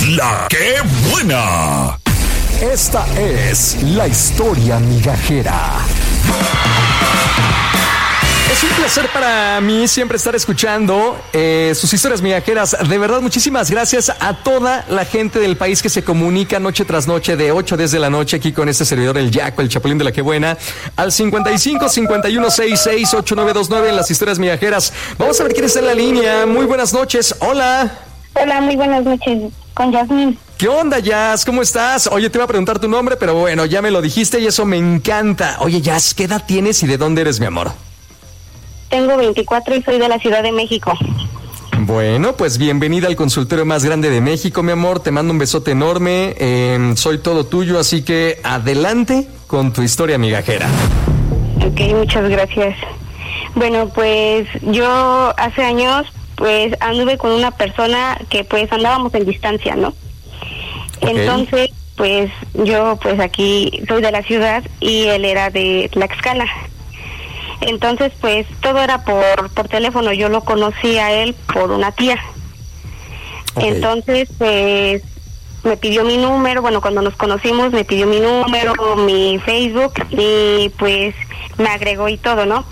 La que buena. Esta es la historia migajera. Es un placer para mí siempre estar escuchando sus historias migajeras. De verdad, muchísimas gracias a toda la gente del país que se comunica noche tras noche, de 8 a 10 de la noche, aquí con este servidor, el Yaco, el Chapulín de la que buena, al 55 51 66 8929 en las historias migajeras. Vamos a ver quién está en la línea. Muy buenas noches. Hola. Hola, muy buenas noches, con Yasmín. ¿Qué onda, Jazz? ¿Cómo estás? Oye, te iba a preguntar tu nombre, pero bueno, ya me lo dijiste y eso me encanta. Oye, Jazz, ¿qué edad tienes y de dónde eres, mi amor? Tengo 24 y soy de la Ciudad de México. Bueno, pues bienvenida al consultorio más grande de México, mi amor. Te mando un besote enorme. Soy todo tuyo, así que adelante con tu historia migajera. Ok, muchas gracias. Bueno, pues yo hace años, pues anduve con una persona que pues andábamos en distancia, ¿no? Okay. Entonces, pues yo pues aquí soy de la ciudad y él era de Tlaxcala. Entonces, pues, todo era por teléfono. Yo lo conocí a él por una tía. Okay. Entonces, pues, me pidió mi número. Bueno, cuando nos conocimos, me pidió mi número, mi Facebook, y pues, me agregó y todo, ¿no?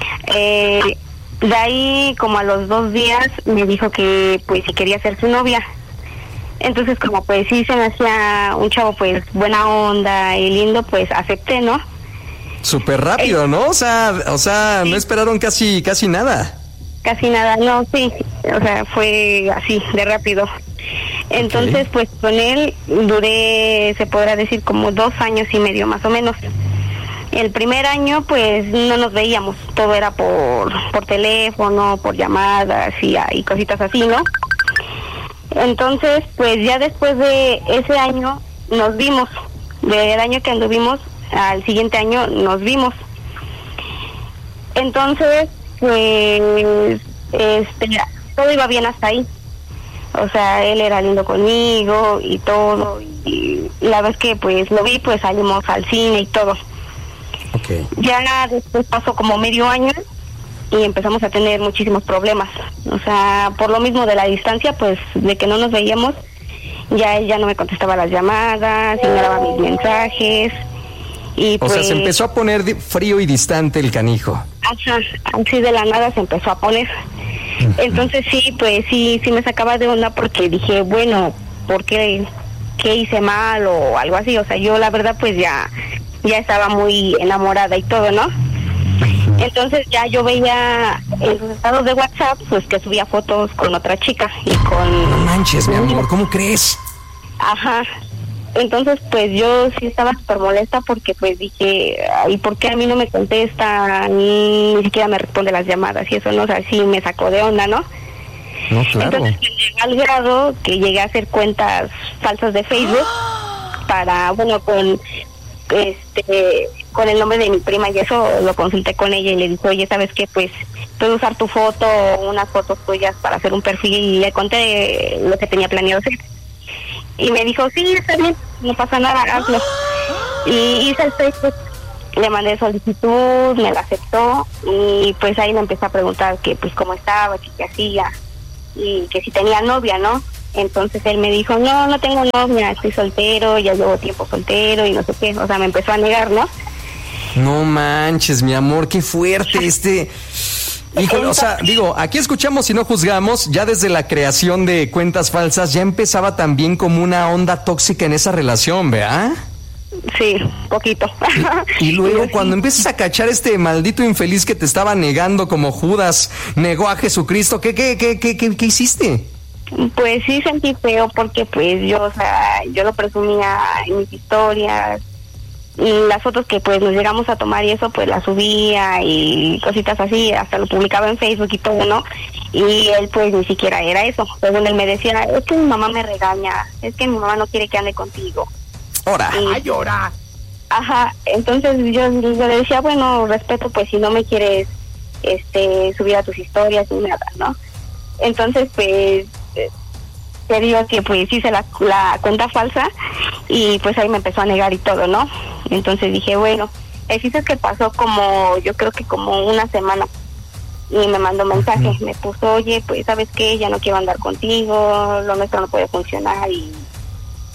De ahí, como a los 2 días, me dijo que, pues, si quería ser su novia. Entonces, como, pues, sí se me hacía un chavo, pues, buena onda y lindo, pues, acepté, ¿no? Súper rápido, ¿no? O sea, sí. No esperaron casi nada. Casi nada, no, sí. O sea, fue así, de rápido. Entonces, pues, con él duré, se podrá decir, como 2 años y medio, más o menos. El primer año, pues, no nos veíamos. Todo era por teléfono, por llamadas y cositas así, ¿no? Entonces, pues, ya después de ese año, nos vimos. Del año que anduvimos, al siguiente año nos vimos. Entonces, pues, todo iba bien hasta ahí. O sea, él era lindo conmigo y todo. Y la vez que, pues, lo vi, pues, salimos al cine y todo. Okay. Ya después pasó como medio año y empezamos a tener muchísimos problemas. O sea, por lo mismo de la distancia, pues, de que no nos veíamos, ya él ya no me contestaba las llamadas, ignoraba mis mensajes. Y o sea, se empezó a poner frío y distante el canijo. Ajá, así de la nada se empezó a poner. Entonces sí, pues sí me sacaba de onda porque dije, bueno, ¿por qué? ¿Qué hice mal o algo así? O sea, yo la verdad pues ya estaba muy enamorada y todo, ¿no? Entonces ya yo veía en sus estados de WhatsApp pues que subía fotos con otra chica y con... No manches, mi amor, ¿cómo crees? Ajá. Entonces, pues yo sí estaba súper molesta porque pues dije, ¿y por qué a mí no me contesta? Ni siquiera me responde las llamadas y eso, ¿no? O sea, sí me sacó de onda, ¿no? No, claro. Entonces, llegué al grado que llegué a hacer cuentas falsas de Facebook para, bueno, con el nombre de mi prima y eso lo consulté con ella y le dije, oye, ¿sabes qué? Pues puedo usar tu foto o unas fotos tuyas para hacer un perfil y le conté lo que tenía planeado hacer. Y me dijo, sí, está bien, no pasa nada, hazlo. Y hice el Facebook, le mandé solicitud, me la aceptó y pues ahí me empezó a preguntar que pues cómo estaba, que qué hacía y que si tenía novia, ¿no? Entonces él me dijo, no tengo novia, estoy soltero, ya llevo tiempo soltero y no sé qué, o sea, me empezó a negar, ¿no? No manches, mi amor, qué fuerte Híjole, o sea, digo, aquí escuchamos y no juzgamos, ya desde la creación de cuentas falsas ya empezaba también como una onda tóxica en esa relación, ¿verdad? Sí, poquito. Y luego cuando empiezas a cachar este maldito infeliz que te estaba negando como Judas negó a Jesucristo, ¿qué hiciste? Pues sí sentí feo porque pues yo, o sea, yo lo presumía en mis historias. Y las fotos que pues nos llegamos a tomar y eso pues las subía y cositas así, hasta lo publicaba en Facebook y todo, ¿no? Y él pues ni siquiera era eso. Según él me decía, es que mi mamá me regaña, es que mi mamá no quiere que ande contigo. ¡Hora! ¡Ay, hora! Ajá, entonces yo le decía, bueno, respeto pues si no me quieres subir a tus historias ni nada, ¿no? Entonces pues... te digo que pues hice la cuenta falsa y pues ahí me empezó a negar y todo, ¿no? Entonces dije, bueno, el chiste es que pasó como, yo creo que como una semana y me mandó mensaje, me puso, oye, pues ¿sabes qué? Ya no quiero andar contigo, lo nuestro no puede funcionar y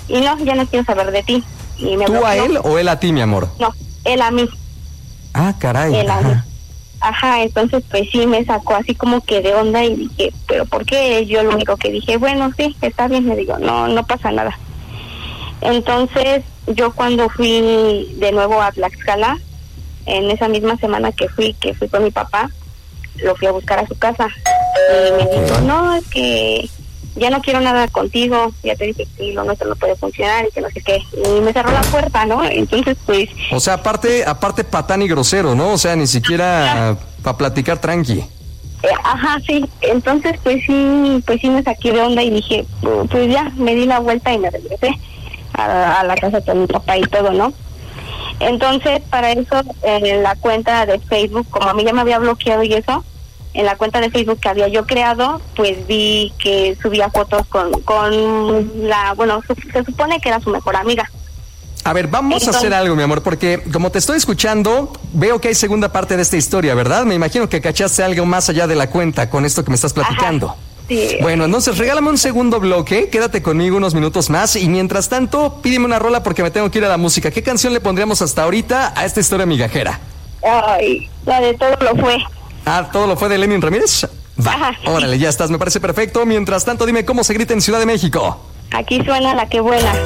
y no, ya no quiero saber de ti. Y me ¿Tú bloqueó. a él o él a ti, mi amor? No, él a mí. Ah, caray. Él a mí. Ajá. Ajá, entonces pues sí me sacó así como que de onda y dije, pero ¿por qué? Yo lo único que dije, bueno, sí, está bien, le digo, no pasa nada. Entonces yo cuando fui de nuevo a Tlaxcala, en esa misma semana que fui con mi papá, lo fui a buscar a su casa y me dijo, no, es que ya no quiero nada contigo, ya te dije que lo nuestro no puede funcionar y que no sé qué, y me cerró la puerta, ¿no? Entonces pues... O sea, aparte patán y grosero, ¿no? O sea, ni siquiera para platicar tranqui. Ajá, sí, entonces pues sí me saqué de onda y dije, pues ya, me di la vuelta y me regresé a la casa con mi papá y todo, ¿no? Entonces, para eso, en la cuenta de Facebook, como a mí ya me había bloqueado y eso, en la cuenta de Facebook que había yo creado, pues vi que subía fotos con la, bueno, se supone que era su mejor amiga. A ver, vamos a hacer algo, mi amor, porque como te estoy escuchando, veo que hay segunda parte de esta historia, ¿verdad? Me imagino que cachaste algo más allá de la cuenta con esto que me estás platicando. Ajá, sí. Bueno, entonces regálame un segundo bloque, quédate conmigo unos minutos más y mientras tanto, pídeme una rola porque me tengo que ir a la música. ¿Qué canción le pondríamos hasta ahorita a esta historia migajera? Ay, la de Todo lo fue. Ah, ¿todo lo fue de Lenin Ramírez? Va, Ajá, sí. Órale, ya estás, me parece perfecto. Mientras tanto, dime cómo se grita en Ciudad de México. Aquí suena La que vuela.